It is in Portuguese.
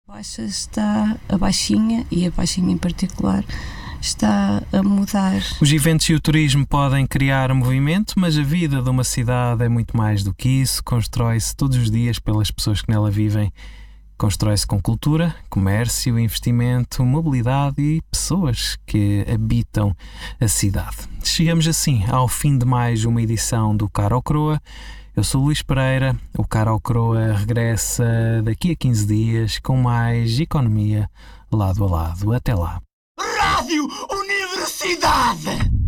A Baixinha, e a Baixinha em particular, está a mudar. Os eventos e o turismo podem criar movimento, mas a vida de uma cidade é muito mais do que isso. Constrói-se todos os dias pelas pessoas que nela vivem. Constrói-se com cultura, comércio, investimento, mobilidade e pessoas que habitam a cidade. Chegamos assim ao fim de mais uma edição do Cara ou Croa. Eu sou o Luís Pereira. O Cara ou Croa regressa daqui a 15 dias com mais economia lado a lado. Até lá. Rádio Universidade!